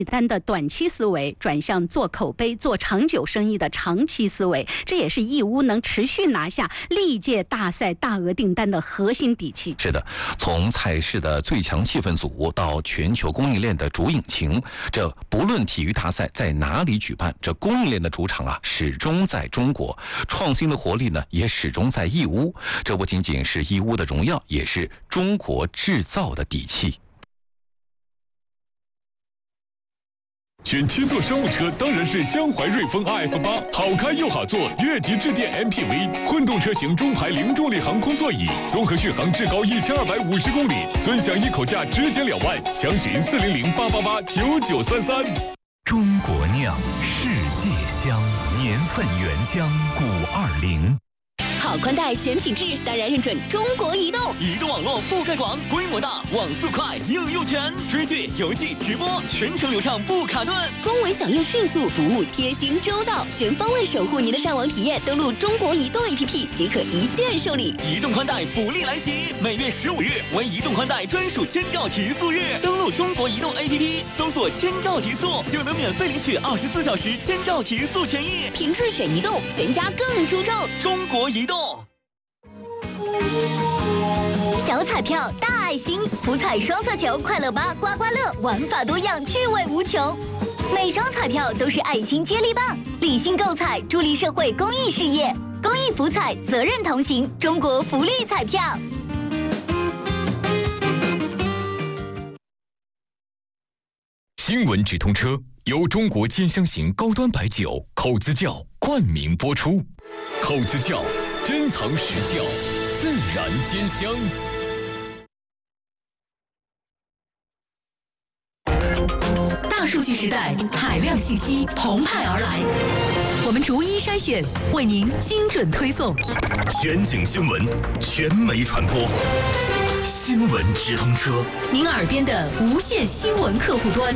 单的短期思维转向做口碑、做长久生意的长期思维，这也是义乌能持续拿下历届大赛大额订单的核心底气。 是的，从菜市的最强气氛组到全球供应链的主引擎，这不论体育大赛在哪里举办，这供应链的主场啊始终在中国，创新的活力呢也始终在义乌。这不仅仅是义乌的荣耀，也是中国制造的底气。 选七座商务车当然是江淮瑞风 RF8，好开又好坐，越级致电 MPV， 混动车型中排零重力航空座椅，综合续航至高1250公里，尊享一口价直减2万，详询400-888-9933。 中国酿，世界香，年份原浆520。 好宽带选品质，当然认准中国移动。 移动网络覆盖广，规模大，网速快，应用全，追剧、游戏、直播全程流畅不卡顿。 中文响应迅速，服务贴心周到，全方位守护您的上网体验。登录中国移动 APP 即可一键受理。 移动宽带福利来袭，每月15日为移动宽带专属千兆提速日。登录中国移动 APP， 搜索千兆提速，就能免费领取24小时千兆提速权益。 品质选移动，全家更注重。 中国移动。 小彩票大爱心，福彩双色球、快乐8、刮刮乐，玩法多样，趣味无穷。每张彩票都是爱心接力棒，理性购彩，助力社会公益事业。公益福彩，责任同行，中国福利彩票。 新闻直通车由中国兼香型高端白酒口子窖冠名播出，口子窖珍藏实窖，自然兼香。 大数据时代，海量信息澎湃而来，我们逐一筛选，为您精准推送。 全景新闻，全媒传播，新闻直通车， 您耳边的无线新闻客户端。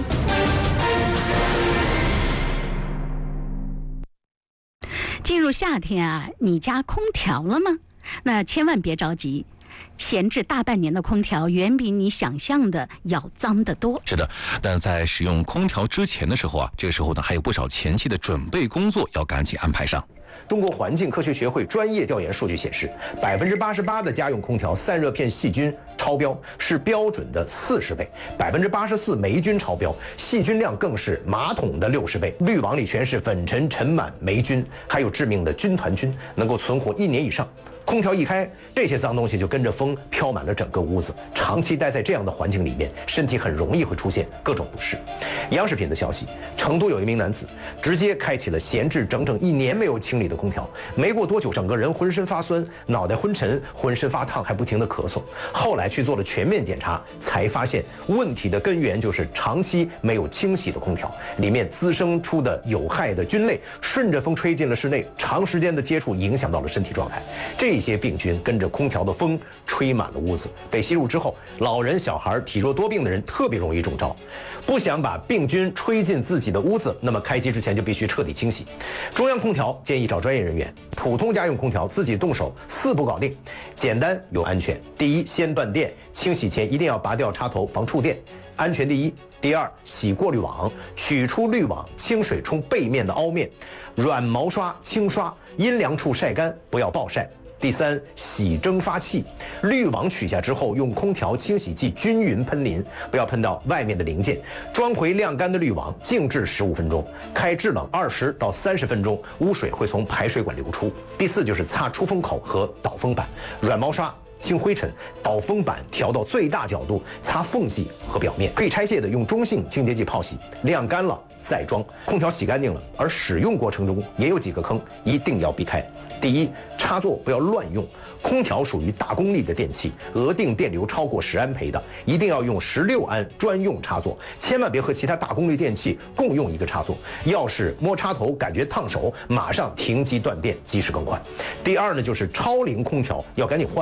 进入夏天啊，你家空调了吗？那千万别着急。闲置大半年的空调远比你想象的要脏得多。 是的，但在使用空调之前的时候啊，这个时候呢还有不少前期的准备工作要赶紧安排上。 中国环境科学学会专业调研数据显示，88%的家用空调散热片细菌超标，是标准的40倍；84%霉菌超标，细菌量更是马桶的60倍。滤网里全是粉尘、尘螨、霉菌，还有致命的军团菌，能够存活1年以上。空调一开，这些脏东西就跟着风飘满了整个屋子。长期待在这样的环境里面，身体很容易会出现各种不适。央视频的消息，成都有一名男子直接开启了闲置整整1年没有清理的空调，没过多久，整个人浑身发酸，脑袋昏沉，浑身发烫，还不停地咳嗽。后来去做了全面检查，才发现问题的根源就是长期没有清洗的空调，里面滋生出的有害的菌类顺着风吹进了室内，长时间的接触影响到了身体状态。这些病菌跟着空调的风吹满了屋子，被吸入之后，老人、小孩、体弱多病的人特别容易中招。不想把病菌吹进自己的屋子，那么开机之前就必须彻底清洗。中央空调建议找专业人员，普通家用空调自己动手4步搞定，简单又安全。第一，先断电，清洗前一定要拔掉插头防触电，安全第一。第二，洗过滤网，取出滤网，清水冲背面的凹面，软毛刷轻刷，阴凉处晒干，不要暴晒。第三，洗蒸发器，滤网取下之后，用空调清洗剂均匀喷淋，不要喷到外面的零件。装回晾干的滤网，静置15分钟，开制冷20到30分钟，污水会从排水管流出。第四就是擦出风口和导风板，软毛刷清灰尘，导风板调到最大角度，擦缝隙和表面。可以拆卸的，用中性清洁剂泡洗，晾干了再装。空调洗干净了，而使用过程中也有几个坑，一定要避开。第一，插座不要乱用。空调属于大功率的电器，额定电流超过10安培的，一定要用16安专用插座，千万别和其他大功率电器共用一个插座。要是摸插头感觉烫手，马上停机断电，及时更换。第二呢，就是超龄空调要赶紧换，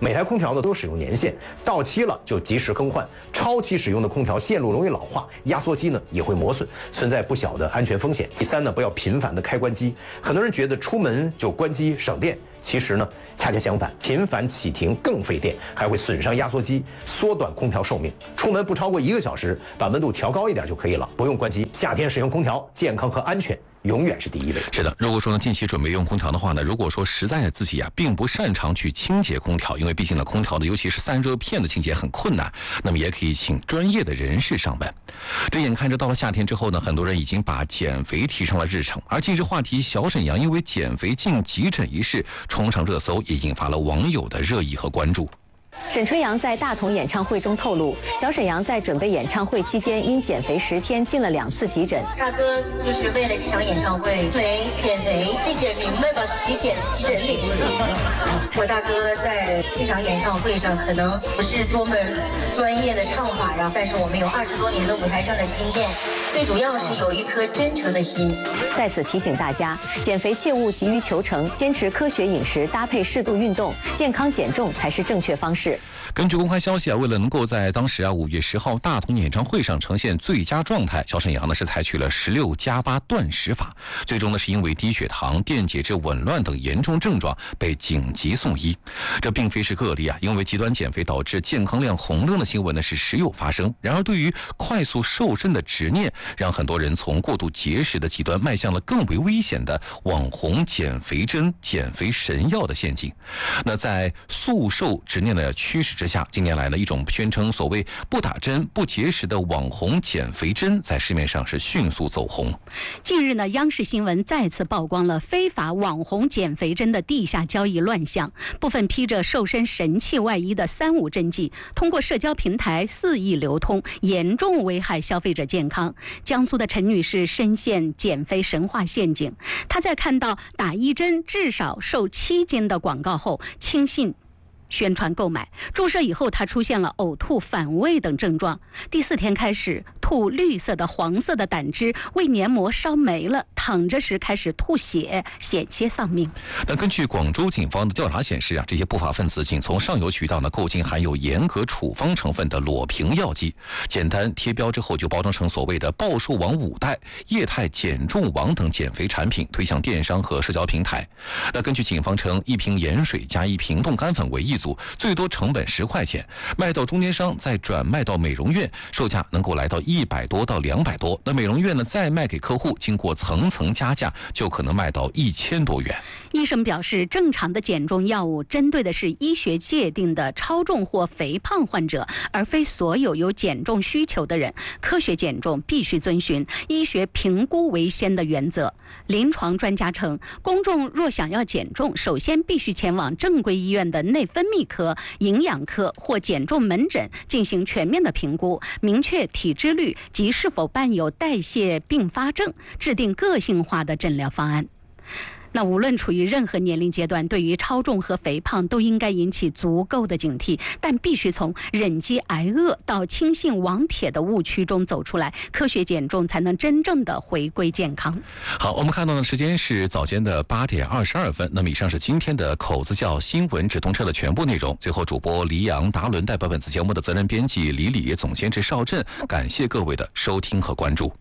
每台空调呢都使用年限，到期了就及时更换。超期使用的空调线路容易老化，压缩机呢也会磨损，存在不小的安全风险。第三呢，不要频繁的开关机。很多人觉得出门就关机省电，其实呢恰恰相反，频繁启停更费电，还会损伤压缩机，缩短空调寿命。出门不超过1个小时，把温度调高一点就可以了，不用关机。夏天使用空调，健康和安全永远是第一位。 是的，如果说呢近期准备用空调的话呢，如果说实在自己并不擅长去清洁空调，因为毕竟呢空调的尤其是散热片的清洁很困难，那么也可以请专业的人士上门。这眼看着到了夏天之后呢，很多人已经把减肥提上了日程，而近日话题小沈阳因为减肥进急诊一事冲上热搜，也引发了网友的热议和关注。 沈春阳在大同演唱会中透露，小沈阳在准备演唱会期间因减肥10天进了2次急诊。 大哥就是为了这场演唱会，对减肥没减明白，把自己减急诊里去了。我大哥在这场演唱会上可能不是多么专业的唱法呀，但是我们有20多年的舞台上的经验，最主要是有一颗真诚的心。 在此提醒大家，减肥切勿急于求成，坚持科学饮食，搭配适度运动，健康减重才是正确方式。 根据公开消息为了能够在当时5月10号大同演唱会上呈现最佳状态，小沈阳呢是采取了16+8断食法，最终呢是因为低血糖、电解质紊乱等严重症状被紧急送医。这并非是个例因为极端减肥导致健康亮红灯的新闻呢是时有发生。然而对于快速瘦身的执念，让很多人从过度节食的极端迈向了更为危险的网红减肥针、减肥神药的陷阱。那在速瘦执念的驱使之下，近年来呢，一种宣称所谓不打针不节食的网红减肥针在市面上是迅速走红。 近日呢，央视新闻再次曝光了非法网红减肥针的地下交易乱象，部分披着瘦身神器外衣的3、5针剂通过社交平台肆意流通，严重危害消费者健康。江苏的陈女士深陷减肥神话陷阱，她在看到打1针至少瘦7斤的广告后，轻信宣传购买，注射以后他出现了呕吐、反胃等症状。第4天开始吐绿色的、黄色的胆汁，胃黏膜烧没了，躺着时开始吐血，险些丧命。 但根据广州警方的调查显示这些不法分子仅从上游渠道呢购进含有严格处方成分的裸瓶药剂，简单贴标之后就包装成所谓的暴瘦王5代、液态减重王等减肥产品，推向电商和社交平台。那根据警方称，1瓶盐水加1瓶冻干粉为1组，最多成本10块钱，卖到中间商再转卖到美容院，售价能够来到100多到200多。那美容院呢再卖给客户，经过层层加价，就可能卖到1000多元。 医生表示，正常的减重药物针对的是医学界定的超重或肥胖患者，而非所有有减重需求的人。科学减重必须遵循医学评估为先的原则。临床专家称，公众若想要减重，首先必须前往正规医院的内分泌科、营养科或减重门诊进行全面的评估，明确体脂率及是否伴有代谢并发症，制定个性化的诊疗方案。那无论处于任何年龄阶段，对于超重和肥胖都应该引起足够的警惕，但必须从忍饥挨饿到轻信网帖的误区中走出来，科学减重才能真正的回归健康。 好，我们看到的时间是早间的8点22分。那么以上是今天的口子叫新闻直通车的全部内容。最后，主播黎阳、达伦代表本次节目的责任编辑李李、总监制邵振，感谢各位的收听和关注。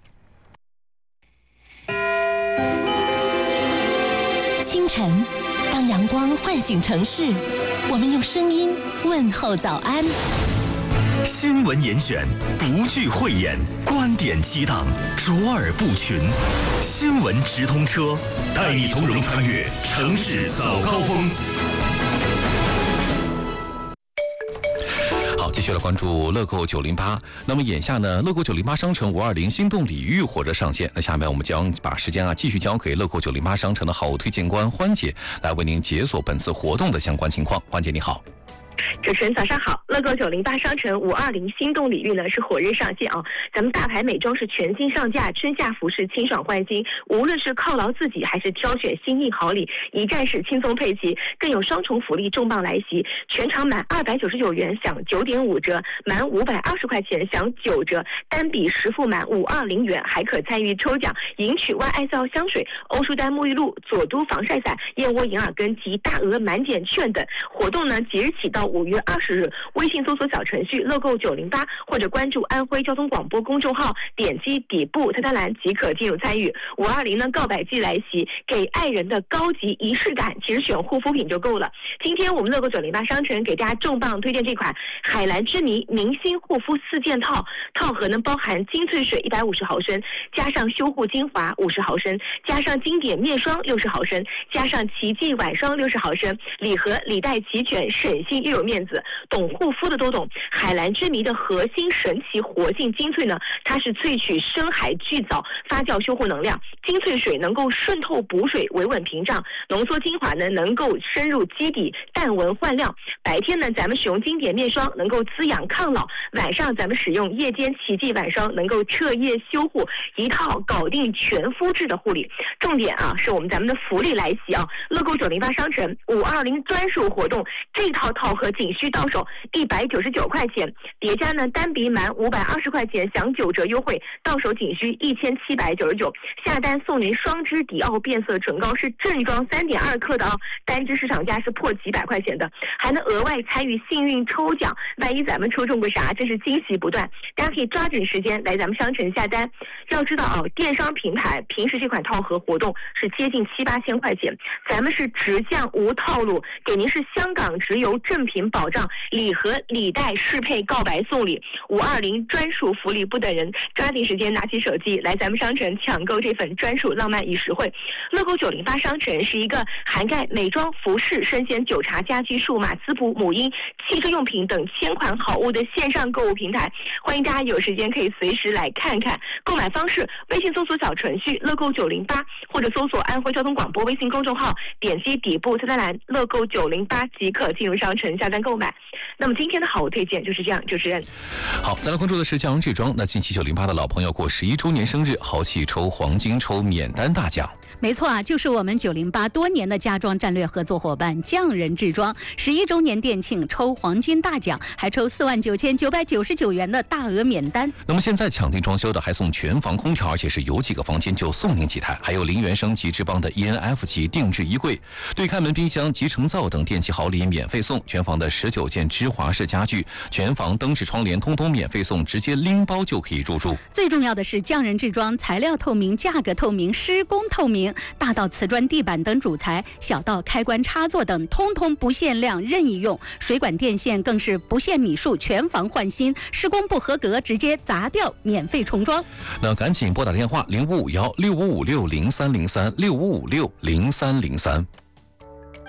清晨，当阳光唤醒城市，我们用声音问候早安。 新闻严选，不惧讳言，观点激荡，卓尔不群。新闻直通车，带你从容穿越城市早高峰。 好，继续来关注乐购908。那么眼下呢，乐购908商城520心动礼遇火热上线。那下面我们将把时间继续交给乐购908商城的好物推荐官欢姐，来为您解锁本次活动的相关情况。欢姐你好。 主持人早上好，乐购908商城520心动礼遇呢是火热上线咱们大牌美妆是全新上架，春夏服饰清爽换新，无论是犒劳自己还是挑选心意好礼，一站式轻松配齐，更有双重福利重磅来袭，全场满299元享9.5折，满520块钱享9折，单笔实付满520元还可参与抽奖，赢取YSL 香水、欧舒丹沐浴露、佐都防晒伞、燕窝银耳根及大额满减券等。活动呢即日起到 5月20日，微信搜索小程序乐购908，或者关注安徽交通广播公众号，点击底部菜单栏即可进入参与。520呢告白季来袭，给爱人的高级仪式感，其实选护肤品就够了。今天我们乐购908商城给大家重磅推荐这款海蓝之谜明星护肤4件套，套盒呢包含精粹水150毫升，加上修护精华50毫升，加上经典面霜60毫升，加上奇迹晚霜60毫升，礼盒礼袋齐全，省心又有面子。懂护肤的都懂。海蓝之谜的核心神奇活性精粹呢，它是萃取深海巨藻发酵修护能量，精粹水能够渗透补水，维稳屏障，浓缩精华呢能够深入基底，淡纹焕亮。白天呢咱们使用经典面霜能够滋养抗老，晚上咱们使用夜间奇迹晚霜能够彻夜修护，一套搞定全肤质的护理。重点啊是咱们的福利来袭啊！乐购908商城520专属活动，这套套盒仅需到手199块钱，叠加呢单笔满520块钱享9折优惠，到手仅需1799，下单送您双支迪奥变色唇膏，是正装3.2克的单支市场价是破几百块钱的，还能额外参与幸运抽奖，万一咱们抽中个啥，真是惊喜不断。大家可以抓紧时间来咱们商城下单。要知道电商平台平时这款套盒活动是接近7、8千块钱，咱们是直降无套路，给您是香港直邮正品保障，礼盒礼袋适配告白送礼，520专属福利不等人，抓紧时间拿起手机来咱们商城抢购这份专属浪漫与实惠。乐购908商城是一个涵盖美妆、服饰、生鲜、酒茶、家居、数码、滋补、母婴、汽车用品等1000款好物的线上购物平台，欢迎大家有时间可以随时来看看。购买方式：微信搜索小程序乐购908，或者搜索安徽交通广播微信公众号，点击底部菜单栏乐购908即可进入商城下单购买。那么今天的好物推荐就是这样，主持人。 好，再来关注的是佳阳制装。那近期908的老朋友过11周年生日，豪气抽黄金抽免单大奖。 没错啊，就是我们908多年的家装战略合作伙伴匠人制装11周年店庆抽黄金大奖，还抽49999元的大额免单。 那么现在抢定装修的还送全房空调，而且是有几个房间就送您几台，还有0元升级之邦的 ENF 级定制衣柜、对开门冰箱、集成灶等电器好礼免费送，全房的19件芝华士家具、全房灯饰窗帘通通免费送，直接拎包就可以入住。 最重要的是匠人制装材料透明、价格透明、施工透明，大到瓷砖地板等主材，小到开关插座等，通通不限量任意用，水管电线更是不限米数，全房换新，施工不合格直接砸掉免费重装。 那赶紧拨打电话05516556030365560303。